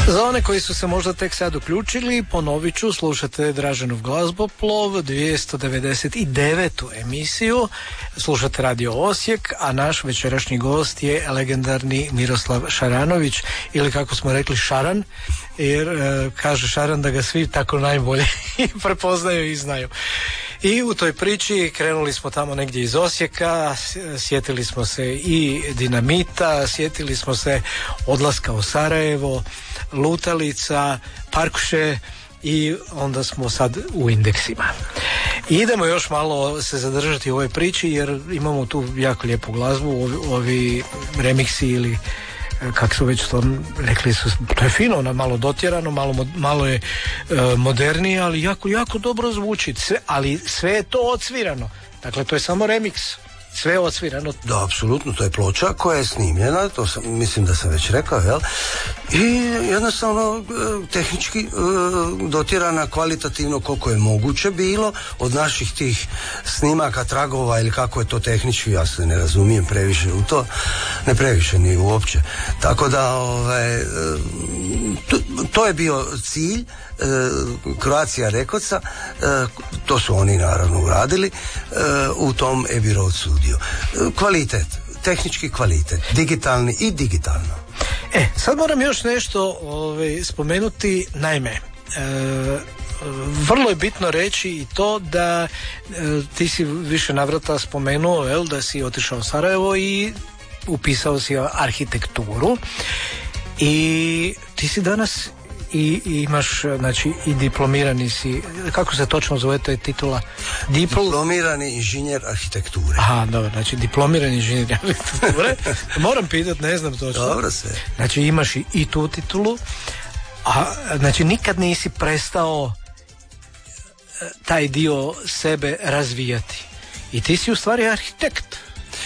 Za one koji su se možda tek sad uključili, ponovit ću, slušate Draženov glazboplov, 299. emisiju, slušate Radio Osijek, a naš večerašnji gost je legendarni Miroslav Šaranović, ili kako smo rekli Šaran, jer kaže Šaran da ga svi tako najbolje prepoznaju i znaju. I u toj priči krenuli smo tamo negdje iz Osijeka, sjetili smo se i Dinamita, sjetili smo se odlaska u Sarajevo, lutalica, parkuše i onda smo sad u indeksima. I idemo još malo se zadržati u ovoj priči jer imamo tu jako lijepu glazbu, ovi remiksi ili kako su već to rekli su, to je fino, ona malo dotjerano, malo je modernije, ali jako dobro zvuči, ali sve je to odsvirano, dakle to je samo remix. Sve je odsvirano. Da, apsolutno, to je ploča koja je snimljena, to mislim da sam već rekao, jel? I jednostavno tehnički dotjerana kvalitativno koliko je moguće bilo od naših tih snimaka, tragova ili kako je to tehnički, ja se ne razumijem previše u to, ne previše ni uopće. Tako da to je bio cilj Croatia Recordsa, to su oni naravno uradili u tom Abbey Road studiju. Kvalitet, tehnički kvalitet, digitalni i digitalno. Sad moram još nešto spomenuti, naime, vrlo je bitno reći i to da ti si više navrata spomenuo, da si otišao u Sarajevo i upisao si arhitekturu i ti si danas i imaš, znači, i diplomirani si, kako se točno zove, to je titula? Diplomirani inženjer arhitekture. Aha, dobro, znači diplomirani inženjer arhitekture. Moram pitati, ne znam točno. Dobro sve. Znači imaš i tu titulu, a znači nikad nisi prestao taj dio sebe razvijati. I ti si u stvari arhitekt.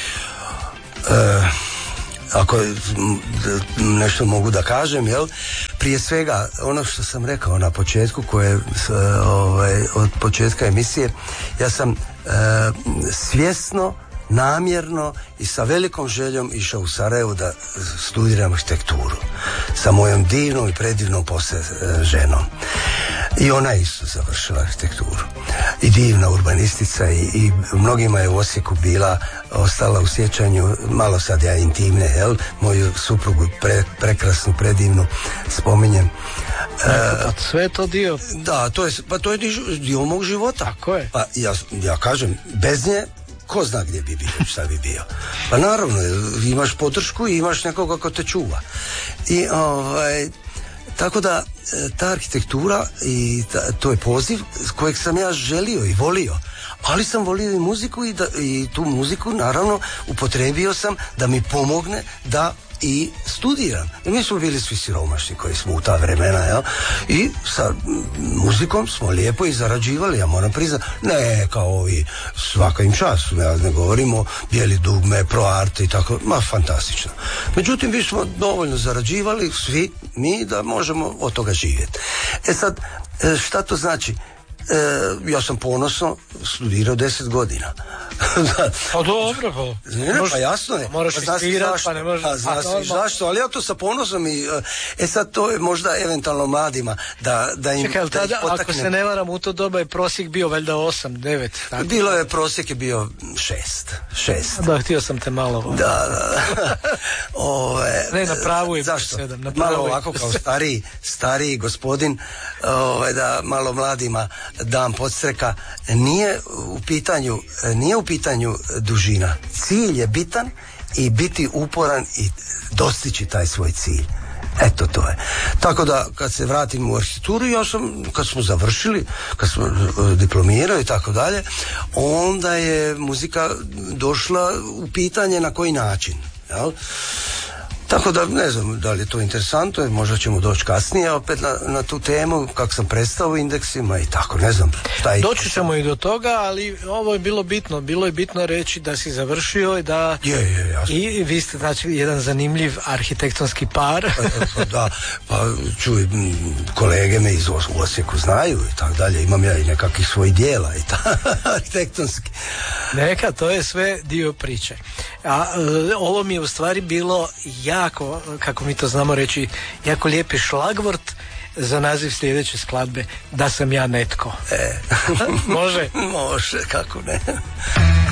Ako nešto mogu da kažem, jel? Prije svega, ono što sam rekao na početku, od početka emisije, ja sam svjesno, namjerno i sa velikom željom išao u Sarajevo da studiram arhitekturu sa mojom divnom i predivnom poslije ženom. I ona isto završila arhitekturu. I divna urbanistica i mnogima je u Osijeku bila, ostala u sjećanju, malo sad ja intimne, jel? Moju suprugu prekrasnu, predivnu spominjem. Sve je to dio. Da, to je dio mog života. Tako je. Pa ja kažem, bez nje ko zna gdje bi bio, šta bi bio. Pa naravno, imaš podršku i imaš nekoga ko te čuva. I tako da ta arhitektura i to je poziv kojeg sam ja želio i volio, ali sam volio i muziku i tu muziku naravno upotrebio sam da mi pomogne da i studiram. I mi smo bili svi siromašni koji smo u ta vremena, jel? I sa muzikom smo lijepo i zarađivali, ja moram priznati, ne kao ovi svaka im čast, ja ne govorimo bijeli dugme, ProArt i tako, fantastično. Međutim, mi smo dovoljno zarađivali, svi mi, da možemo od toga živjeti. Sad, šta to znači? Ja sam ponosno studirao 10 godina. Pa dobro, pa jasno je. Moraš ispirati, pa ne možeš. Zašto? Ali ja to sa ponosom i sad to je možda eventualno mladima da im... Čekaj, tada, ako se ne varam, u to doba je prosjek bio valjda 8, 9. Tako? Bilo je, prosjek je bio 6. Da, htio sam te malo... Da. Ne, na pravu je. Zašto? 7, malo ovako kao stariji gospodin, da malo mladima dam podstreka, nije u pitanju dužina. Cilj je bitan i biti uporan i dostići taj svoj cilj. Eto, to je. Tako da, kad se vratim u arhitekturu, kad smo završili, kad smo diplomirali i tako dalje, onda je muzika došla u pitanje na koji način. Jel? Tako da ne znam da li je to interesantno, možda ćemo doći kasnije opet na tu temu, kako sam prestao u indeksima i tako, ne znam. Doći ćemo i do toga, ali ovo je bilo bitno reći da si završio i da... Jasno. I vi ste, znači, jedan zanimljiv arhitektonski par. Da, pa čuj, kolege me iz Osijeku znaju i tako dalje, imam ja i nekakvih svojih dijela i arhitektonski. Neka, to je sve dio priče. A ovo mi je u stvari bilo jako, kako mi to znamo reći, jako lijepi šlagvort za naziv sljedeće skladbe, Da sam ja netko. Može? Može, kako ne.